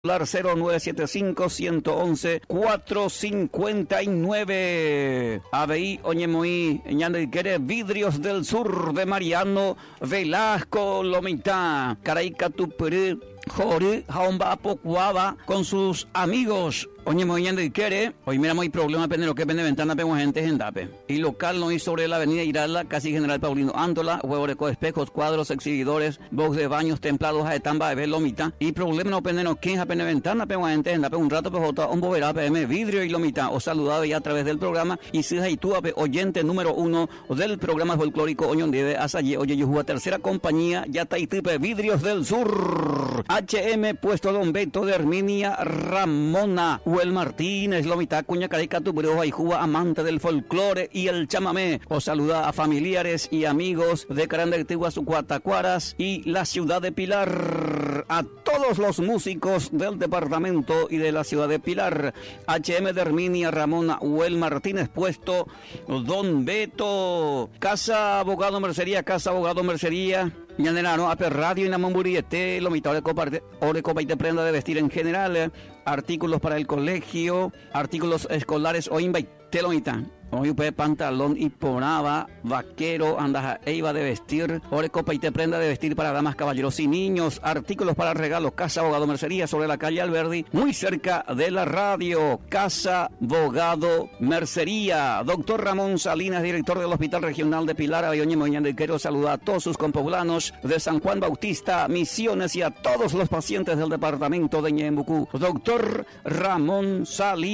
0975-111-459. ABI Oñemoí, Ñandequere, Vidrios del Sur de Mariano Velasco Lomita, Caraica Tupere, Jori, Jaomba Pocuaba, con sus amigos. Oye, muy bien de quiere. Hoy mira, muy problema, depende de lo que vende ventana, pero gente en Dape. Y local no es sobre la avenida Irala, casi General Paulino Ándola, huevo de espejos, cuadros, exhibidores, box de baños, templados, aetamba, de velomita. Y problema no pende no que pende ventana, pero gente en Dape, un rato, pero un boverá, PM, vidrio y lomita. Os saludaba ya a través del programa. Y si hay tú, oyente número 1 del programa folclórico Oñondive, Asaye, oye, yo tercera compañía, ya está y tipe Vidrios del Sur. HM, puesto Don Beto de Herminia Ramona. Huel Martínez, Lomita, Cuña, Carica, Tupureo, Juba, amante del folclore y el chamamé. Os saluda a familiares y amigos de Carandegtigua, Sucuatacuaras y la ciudad de Pilar. A todos los músicos del departamento y de la ciudad de Pilar. HM de Herminia Ramona, Huel Martínez, puesto Don Beto. Casa Abogado Mercería, Casa Abogado Mercería. Ñanera, Ape Radio y Namamburiete, Lomita, Orecopa y te prenda de vestir en general, artículos para el colegio, artículos escolares o invite, Lomita. Hoy pantalón y poraba, vaquero, andaja e iba de vestir, orecopa y te prenda de vestir para damas, caballeros y niños, artículos para regalos, Casa Abogado Mercería sobre la calle Alberdi, muy cerca de la radio, Casa Abogado Mercería. Doctor Ramón Salinas, director del Hospital Regional de Pilar, Ayoñe Moñán, quiero saludar a todos sus compoblanos de San Juan Bautista, Misiones y a todos los pacientes del departamento de Ñembucú. Doctor Ramón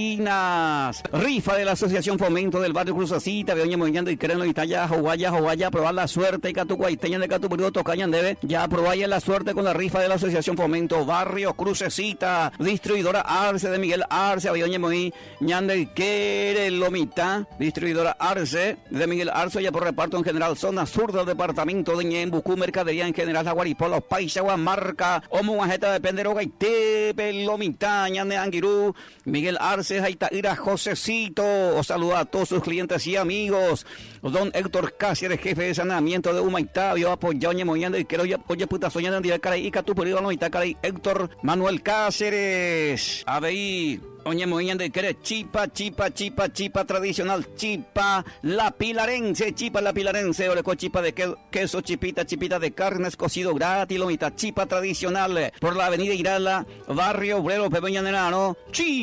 Salinas, rifa de la Asociación Fomento del barrio Cruzacita, Beoña Moñando y Quereno y Talla, Jowaya, probar la suerte y Catucuaiteña de Catupurio, Tocañan debe, ya probaya la suerte con la rifa de la Asociación Fomento, barrio Crucecita, distribuidora Arce de Miguel Arce, Beoña Moñi, Ñande y Quere Lomita, distribuidora Arce de Miguel Arce, ya por reparto en general, zona sur del departamento de Ñembucú, mercadería en general, la Guaripola, Paisagua, Marca, Omuajeta de Penderoga y Tepe Lomita, Ñande Anguirú, Miguel Arce, Jaitaira, Josecito, os saluda a todos sus clientes y amigos. Don Héctor Cáceres, jefe de saneamiento de Humaitá, vio apoyado Ñemoyando y quiero oye puta soñando en día caray y Catupurido no está caray Héctor Manuel Cáceres. ABI Oñe Moñando y quiere chipa tradicional, chipa la pilarense, oreco chipa de queso, chipita de carnes cocido gratis, lomita, chipa tradicional por la avenida Irala, barrio Obrero, Pepeñanero,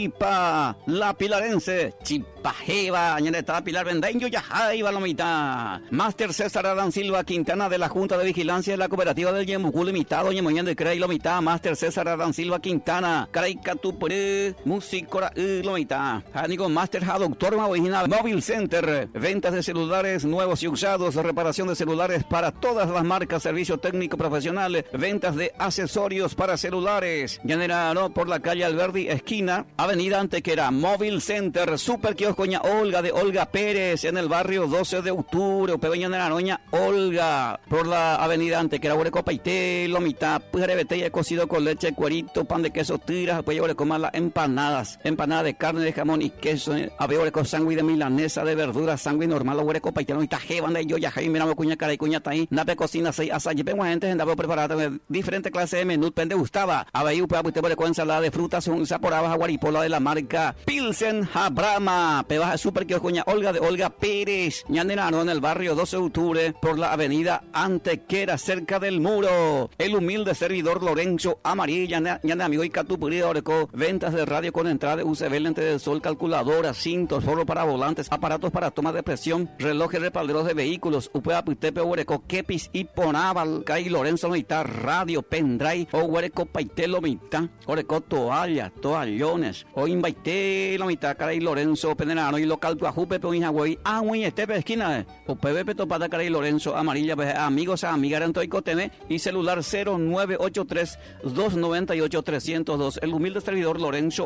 chipa la pilarense, chipa jeva, ñaneta Pilar Vendeño, ya jaiba lomita. Máster César Adán Silva Quintana de la Junta de Vigilancia de la Cooperativa del Ñembucú Limitado, Oñe Moñando y quiere lomita, Máster César Adán Silva Quintana, caray Catupuré, músico Lomita, Jánico Master Doctor Original Mobile Center, ventas de celulares nuevos y usados, reparación de celulares para todas las marcas, servicio técnico profesional, ventas de accesorios para celulares. Generado por la calle Alberdi, esquina, avenida Antequera, Mobile Center, Super Kioscoña Olga de Olga Pérez, en el barrio 12 de octubre, Pebeña Naraña Olga, por la avenida Antequera, Huerecopa y té, Lomita, pujerebete cocido con leche, cuerito, pan de queso, tiras, después yo le comer las empanadas de carne, de jamón y queso, había con sándwich de milanesa, de verduras, sándwich normal, hueco paitano y tajeban de yo ya hay mira cuña cara y cuña taí, nape cocina seis asayi, pero gente en dabo preparada diferentes clases de menú, pende gustaba, había usted puede con ensalada de frutas, un saporaba jaguaripola de la marca Pilsen Habrama, pebaja super que coña Olga de Olga Pérez, ñandenano en el barrio 12 de octubre por la avenida Antequera cerca del muro, el humilde servidor Lorenzo Amarilla, ñande amigo y Catupurido, oreco, ventas de radio con entrada de UCB, lente del sol, calculadora, cintos, forro para volantes, aparatos para toma de presión, relojes respalderos de vehículos, upea puitepe, huereco, kepis y ponabal, kai Lorenzo Lomita, radio, pendrive, o huereco paite Lomita, oreco toalla, toallones, o invaite Lomita, caray Lorenzo, penenano, y local tuajupe, peoinjagüey, agüey, estepe, esquina, o pebepe topada, caray Lorenzo, amarilla, amigos, amigas, Antoico TV, y celular 0983-298-302, el humilde servidor Lorenzo Amarilla.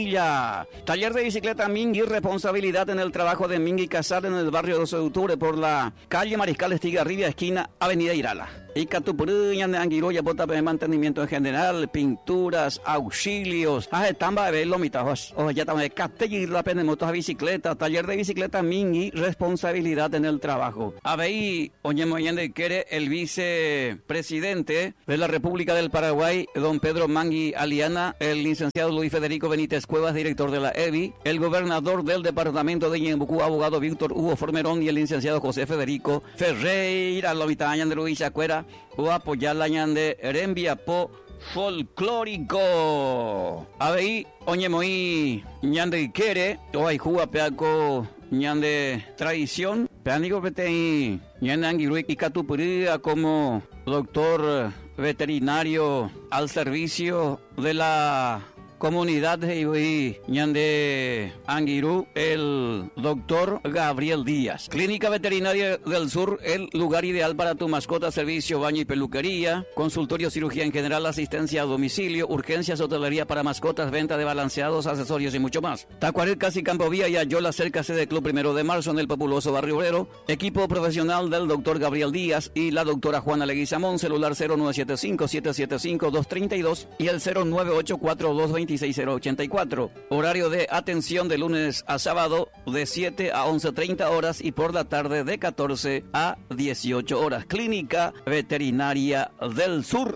Villa. Taller de bicicleta Mingui, responsabilidad en el trabajo de Mingui Casal en el barrio 12 de octubre por la calle Mariscal Estigarribia, esquina Avenida Irala. Y Catupuruña de Anguiroya, bota de mantenimiento en general, pinturas, auxilios. Tamba de verlo, mitajos. Ya estamos de Castellir, la pena de motos a bicicleta. Taller de bicicleta Mingui, responsabilidad en el trabajo. Ahí, Oñemoyende quiere el vicepresidente de la República del Paraguay, don Pedro Mangui Aliana, el licenciado Luis Federico Benítez Cuevas, director de la EBI, el gobernador del departamento de Ñembucú, abogado Víctor Hugo Formerón, y el licenciado José Federico Ferreira, Lomitaña de Luis Acuera, o apoyar la ñande Rembiapo folclórico. Ahí, Oñemoí, ñande quiere, o hay juga peaco ñande tradición, peanigo petei, ñande anguirui y catupuría como doctor veterinario al servicio de la comunidad de Ibuí, ñande Anguirú, el doctor Gabriel Díaz. Clínica Veterinaria del Sur, el lugar ideal para tu mascota, servicio, baño y peluquería, consultorio, cirugía en general, asistencia a domicilio, urgencias, hotelería para mascotas, venta de balanceados, accesorios y mucho más. Tacuarel, casi Campo Vía y Ayola, cerca del Club 1 de Marzo en el populoso Barrio Obrero. Equipo profesional del doctor Gabriel Díaz y la doctora Juana Leguizamón, celular 0975-775-232 y el 0984-226-084. Horario de atención de lunes a sábado de 7 a 11:30 horas y por la tarde de 14 a 18 horas. Clínica Veterinaria del Sur,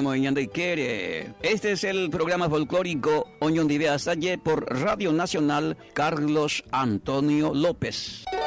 Este es el programa folclórico Oñondivea Salle por Radio Nacional Carlos Antonio López.